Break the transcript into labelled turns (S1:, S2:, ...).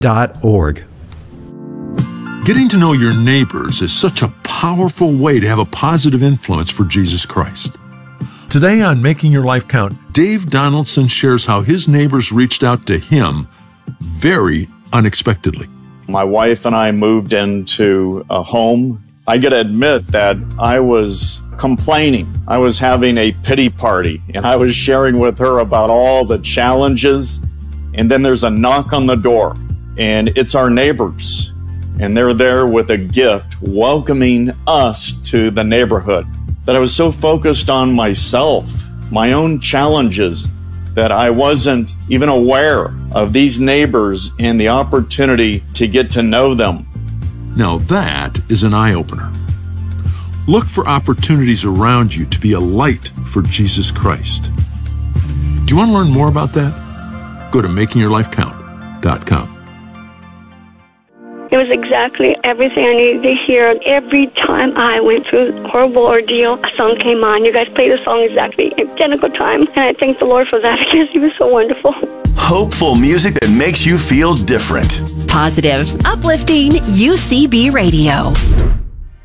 S1: Getting to know your neighbors is such a powerful way to have a positive influence for Jesus Christ. Today on Making Your Life Count, Dave Donaldson shares how his neighbors reached out to him very unexpectedly.
S2: My wife and I moved into a home. I got to admit that I was complaining. I was having a pity party, and I was sharing with her about all the challenges. And then there's a knock on the door, and it's our neighbors. And they're there with a gift welcoming us to the neighborhood. That I was so focused on myself, my own challenges, that I wasn't even aware of these neighbors and the opportunity to get to know them.
S1: Now that is an eye-opener. Look for opportunities around you to be a light for Jesus Christ. Do you want to learn more about that? Go to makingyourlifecount.com.
S3: It was exactly everything I needed to hear. Every time I went through a horrible ordeal, a song came on. You guys played the song exactly identical time. And I thank the Lord for that because he was so wonderful.
S4: Hopeful music that makes you feel different.
S5: Positive, uplifting UCB Radio.